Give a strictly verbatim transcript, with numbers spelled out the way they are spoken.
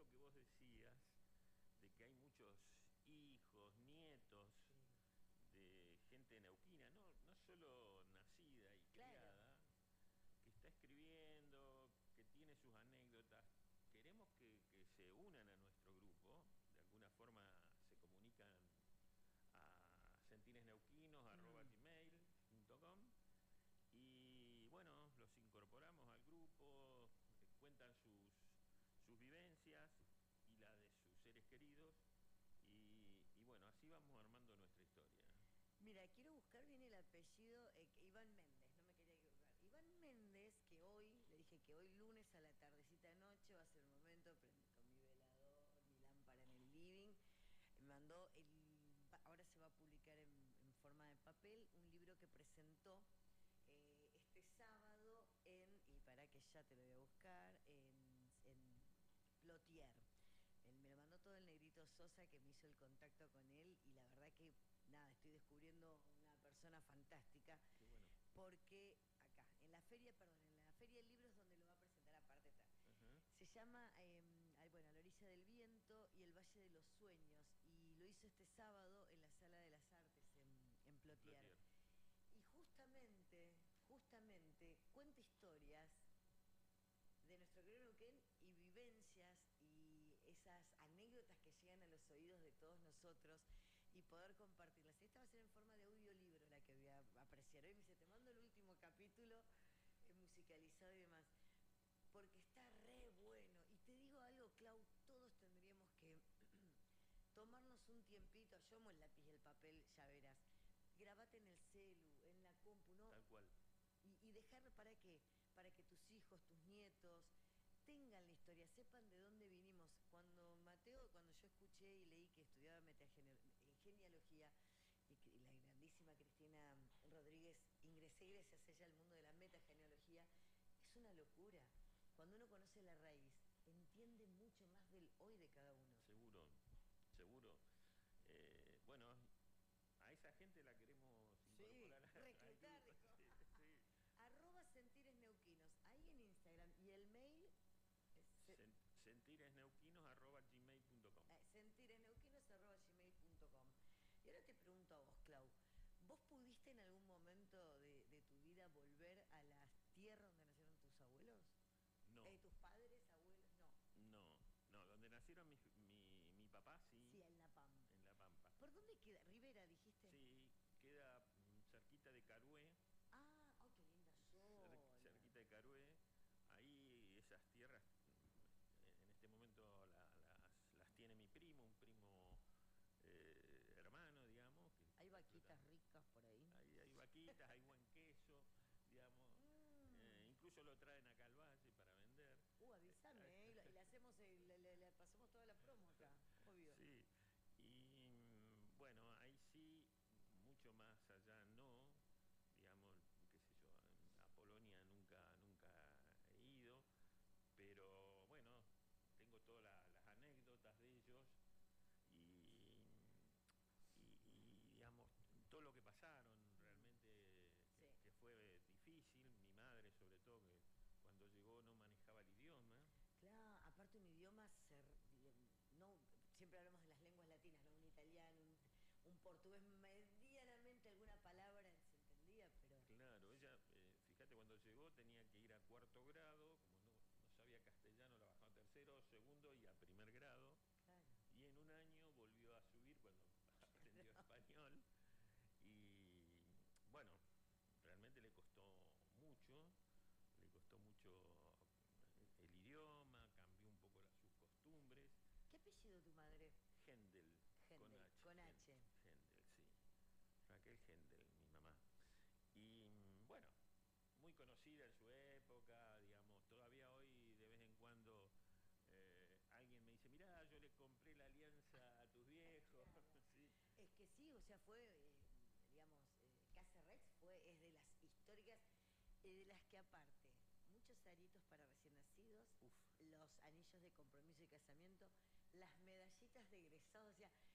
esto que vos decías, de que hay muchos hijos, nietos de gente neuquina, no, no solo nacida y Claro. criada, que está escribiendo, que tiene sus anécdotas. Queremos que, que se unan a nuestro grupo, de alguna forma se comunican a sentinesneuquinos arroba gmail punto com y bueno, los incorporamos al grupo, eh, cuentan sus, sus vivencias y la de sus seres queridos y, y bueno, así vamos armando nuestra historia. Mira, quiero buscar bien el apellido, eh, Iván Méndez, no me quería equivocar. Iván Méndez, que hoy, le dije que hoy lunes a la tardecita de noche va a ser el momento, prendí con mi velador, mi lámpara en el living, me mandó, el, ahora se va a publicar en, en forma de papel, un libro que presentó eh, este sábado en, y para que ya te lo voy a buscar, en, en Plotier. Él me lo mandó todo el negrito Sosa, que me hizo el contacto con él, y la verdad que nada, estoy descubriendo una persona fantástica. Qué bueno. Porque acá, en la feria, perdón, en la feria de libros donde lo va a presentar aparte está. Ajá. Se llama, eh, bueno, A la orilla del viento y El Valle de los Sueños, y lo hizo este sábado en la Sala de las Artes en, en Plotier. Plotier. Y justamente, justamente, cuenta historias de nuestro querido Neuquén y vivencias y esas anécdotas que llegan a los oídos de todos nosotros y poder compartirlas. Esta va a ser en forma de audiolibro la que voy a apreciar. Hoy me dice, te mando el último capítulo eh, musicalizado y demás, porque está re bueno. Y te digo algo, Clau, todos tendríamos que tomarnos un tiempito, yo amo el lápiz y el papel, ya verás, grabate en el celu, en la compu, ¿no? Tal cual. Y, y dejar para qué, para que tus hijos, tus nietos tengan la historia, sepan de dónde vinimos. Cuando Mateo, cuando yo escuché y leí que estudiaba genealogía y, y la grandísima Cristina Rodríguez ingresé gracias a ella al mundo de la metagenealogía, es una locura. Cuando uno conoce la raíz, entiende mucho más del hoy de cada uno. Seguro, seguro. Eh, bueno, a esa gente la queremos incorporar Sí, al reclutar, grupo. dijo. Sí, sí. Arroba Sentires Neuquinos, ahí en Instagram. Y el mail es Sen, sentiresneuquinos arroba gmail punto com. eh, sentiresneuquinos arroba gmail punto com. Y ahora te pregunto a vos, Clau, ¿vos pudiste en algún momento de, de tu vida volver a las tierras donde nacieron tus abuelos? No. Eh, ¿Tus padres, abuelos? No. No, no, donde nacieron mi, mi, mi papá, sí. Sí, en La Pampa. En La Pampa. ¿Por dónde queda? ¿Rivera, dijiste? Sí, queda mm, cerquita de Carué. Ah, oh, qué linda zona. Cer, cerquita de Carué. Ahí esas tierras, mm, en este momento la, las, las tiene mi primo, un primo eh, hermano, digamos. Que ¿Hay vaquitas explotan. ricas por ahí? Hay, hay vaquitas, hay buen queso, digamos. Mm. Eh, incluso lo traen acá al valle para vender. Uh, avísame, ¿eh? Y le hacemos, el, le, le, le pasamos toda la promo acá, obvio. Sí, y bueno, ahí sí, mucho más allá no, digamos, qué sé yo, a Polonia nunca, nunca he ido, pero bueno, tengo todas la, las anécdotas de ellos y, y, y, digamos, todo lo que pasaron realmente, Sí. que, que fue difícil, mi madre sobre todo, que cuando llegó no manejaba el idioma. Claro, aparte un idioma, ser, no, siempre hablamos de las lenguas latinas, ¿no? Un italiano, un, un portugués, medianamente alguna palabra se entendía, pero... Claro, ella, eh, fíjate, cuando llegó tenía que ir a cuarto grado, como no, no sabía castellano, la bajó a tercero, segundo y a primer grado. Claro. Y en un año volvió a subir cuando aprendió español. Y bueno, realmente le costó mucho, le costó mucho el idioma, cambió un poco las, sus costumbres. ¿Qué apellido tu madre? Hendel, con Hendel, H. con H. Hendel, sí. Raquel Hendel, mi mamá. Y bueno, muy conocida en su época, digamos, todavía hoy de vez en cuando eh, alguien me dice, mirá, yo le compré la alianza a tus viejos. Sí. Es que sí, o sea, fue, eh, digamos, eh, Casa Rex fue, es de las históricas, eh, de las que aparte, muchos aritos para recién nacidos, Uf. los anillos de compromiso y casamiento, las medallitas de egresados, o sea,